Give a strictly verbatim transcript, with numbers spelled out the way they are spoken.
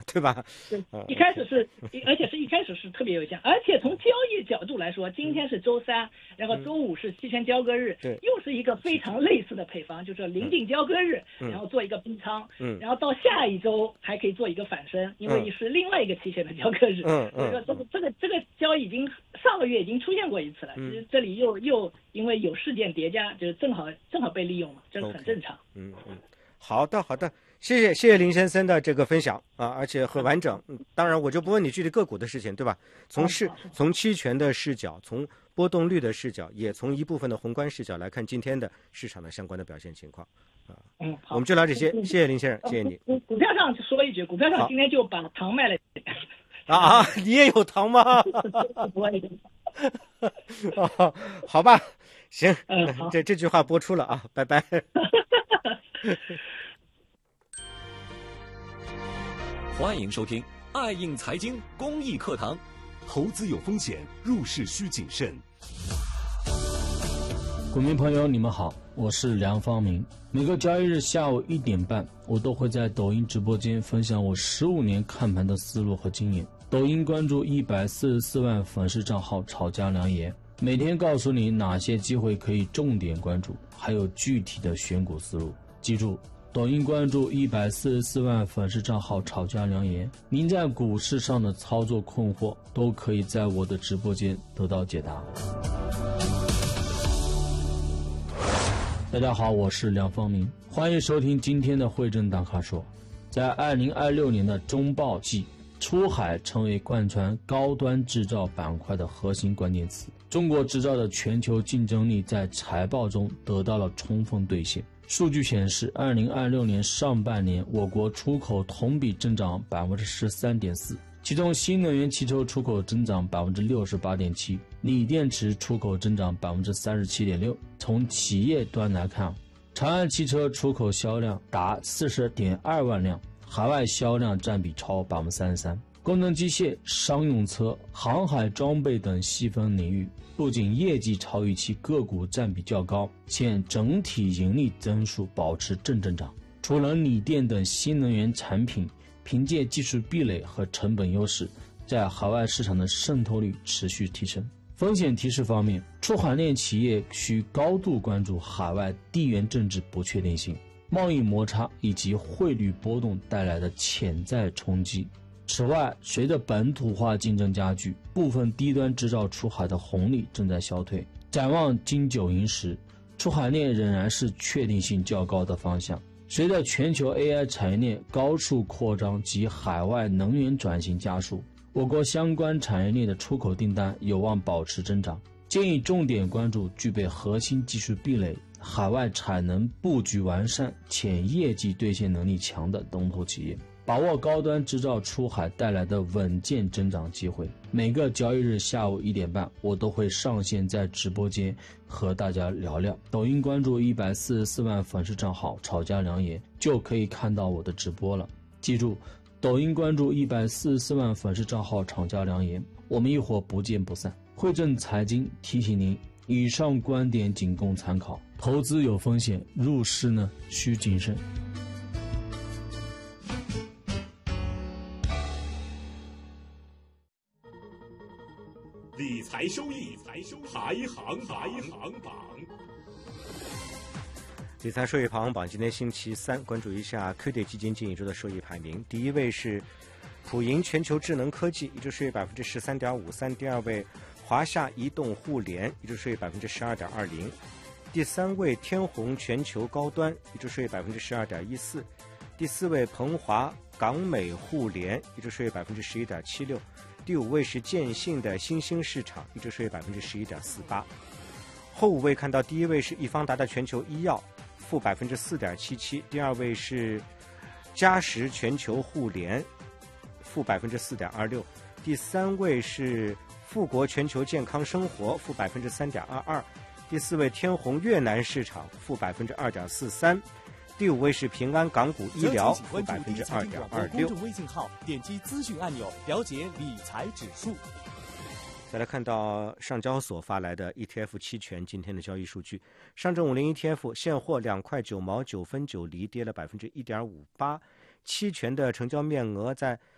对吧？ 对，一开始是，而且是一开始是特别有像，而且从交易角度来说，今天是周三，然后周五是期权交割日， 对， 又是一个非常类似的配方，就是临近交割日，然后做一个逼仓， 嗯， 然后到下一周还可以做一个反身，因为是另外一个期权的交割日， 嗯所以说这个这个这个交易已经上个月已经出现过一次了，其实这里又又因为有事件叠加，就是正好正好被利用嘛，这个很正常。 嗯嗯，好的好的。谢谢谢谢林先生的这个分享啊，而且很完整。当然，我就不问你具体个股的事情，对吧？从市从期权的视角，从波动率的视角，也从一部分的宏观视角来看今天的市场的相关的表现情况啊。 嗯，好， 我们就聊这些。谢谢林先生，谢谢你。 股股票上说一句，股票上今天就把糖卖了。 啊啊，你也有糖吗？哦，好吧，行， 嗯， 这这句话播出了啊，拜拜。 欢迎收听爱应财经公益课堂。 投资有风险，入市需谨慎。 股民朋友，你们好，我是梁方明。每个交易日下午一点半，我都会在抖音直播间分享我十五年看盘的思路和经验。抖音关注一百四十四万粉丝账号炒家良言，每天告诉你哪些机会可以重点关注，还有具体的选股思路。记住，抖音关注一百四十四万粉丝账号炒家良言，您在股市上的操作困惑都可以在我的直播间得到解答。大家好，我是梁方明，欢迎收听今天的汇证大咖说。在二零二六年的中报季，出海成为贯穿高端制造板块的核心关键词。中国制造的全球竞争力在财报中得到了充分兑现。数据显示，二零二六年上半年我国出口同比增长百分之十三点四，其中新能源汽车出口增长百分之六十八点七，锂电池出口增长百分之三十七点六。从企业端来看，长安汽车出口销量达四十点二万辆，海外销量占比超百分之三十三。工程机械、商用车、航海装备等细分领域，不仅业绩超预期，个股占比较高，且整体盈利增速保持正增长。除了锂电等新能源产品凭借技术壁垒和成本优势，在海外市场的渗透率持续提升。风险提示方面，出海链企业需高度关注海外地缘政治不确定性、贸易摩擦以及汇率波动带来的潜在冲击。此外，随着本土化竞争加剧，部分低端制造出海的红利正在消退。展望金九银十，出海链仍然是确定性较高的方向。随着全球 A I 产业链高速扩张及海外能源转型加速，我国相关产业链的出口订单有望保持增长。建议重点关注具备核心技术壁垒、海外产能布局完善且业绩兑现能力强的龙头企业，把握高端制造出海带来的稳健增长机会。每个交易日下午一点半，我都会上线在直播间和大家聊聊。抖音关注一百四十四万粉丝账号炒家良言，就可以看到我的直播了。记住，抖音关注一百四十四万粉丝账号炒家良言，我们一会儿不见不散。汇证财经提醒您，以上观点仅供参考，投资有风险，入市呢需谨慎。 理财收益，排行排行榜。 理财收益排行榜今天星期三，关注一下 Q D 基金近一周的收益排名。第一位是普银全球智能科技，一周收益百分之十三点五三；第二位华夏移动互联，一周收益百分之十二点二零；第三位天弘全球高端，一周收益百分之十二点一四；第四位鹏华港美互联，一周收益百分之十一点七六；第五位是建信的新兴市场，一周收益百分之十一点四八。后五位看到第一位是易方达的全球医药，负百分之四点七七；第二位是嘉实全球互联，负百分之四点二六；第三位是富国全球健康生活，负百分之三点二二；第四位天弘越南市场，负百分之二点四三；第五位是平安港股医疗，负百分之二点二六。 公众微信号点击资讯按钮，了解理财指数。 再来看到上交所发来的 E T F 期权今天的交易数据，上证五零 E T F 现货两块九毛九分九厘，跌了百分之一点五八，期权的成交面额在